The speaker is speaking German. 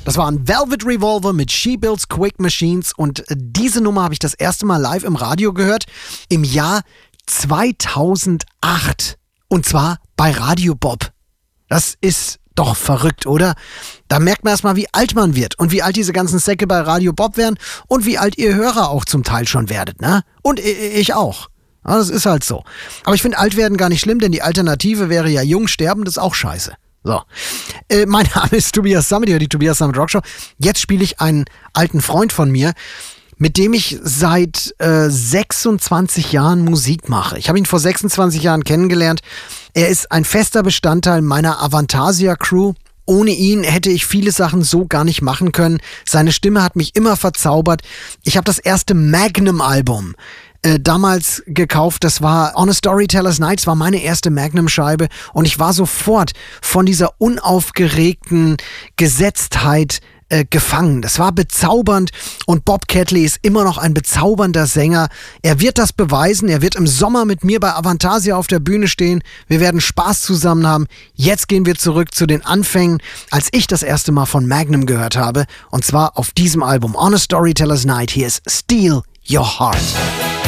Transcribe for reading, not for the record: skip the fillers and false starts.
Das war ein Velvet Revolver mit She Builds Quick Machines und diese Nummer habe ich das erste Mal live im Radio gehört im Jahr 2008 und zwar bei Radio Bob. Das ist doch verrückt, oder? Da merkt man erstmal, wie alt man wird und wie alt diese ganzen Säcke bei Radio Bob werden und wie alt ihr Hörer auch zum Teil schon werdet, ne? Und ich auch. Ja, das ist halt so. Aber ich finde alt werden gar nicht schlimm, denn die Alternative wäre ja jung sterben, das ist auch scheiße. So. Mein Name ist Tobias Sammet, die Tobias Sammet Rockshow. Jetzt spiele ich einen alten Freund von mir, mit dem ich seit 26 Jahren Musik mache. Ich habe ihn vor 26 Jahren kennengelernt. Er ist ein fester Bestandteil meiner Avantasia-Crew. Ohne ihn hätte ich viele Sachen so gar nicht machen können. Seine Stimme hat mich immer verzaubert. Ich habe das erste Magnum-Album damals gekauft. Das war On a Storyteller's Night. Das war meine erste Magnum-Scheibe. Und ich war sofort von dieser unaufgeregten Gesetztheit gefangen. Das war bezaubernd und Bob Catley ist immer noch ein bezaubernder Sänger. Er wird das beweisen. Er wird im Sommer mit mir bei Avantasia auf der Bühne stehen. Wir werden Spaß zusammen haben. Jetzt gehen wir zurück zu den Anfängen, als ich das erste Mal von Magnum gehört habe. Und zwar auf diesem Album On a Storyteller's Night. Hier ist Steal Your Heart.